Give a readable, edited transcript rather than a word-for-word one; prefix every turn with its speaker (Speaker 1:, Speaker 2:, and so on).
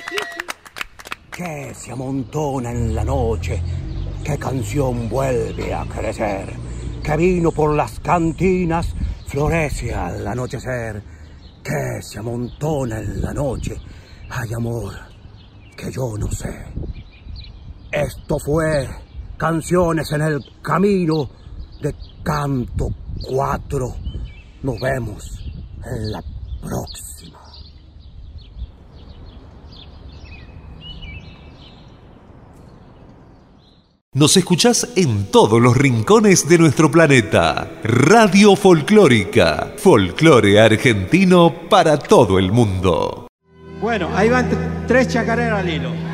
Speaker 1: Que se amontona en la noche, que canción vuelve a crecer, que vino por las cantinas florece al anochecer, que se amontona en la noche, hay amor que yo no sé. Esto fue Canciones en el Camino de Canto 4. Nos vemos en la próxima.
Speaker 2: Nos escuchás en todos los rincones de nuestro planeta. Radio Folclórica. Folclore argentino para todo el mundo.
Speaker 3: Bueno, ahí van 3 chacareras al hilo.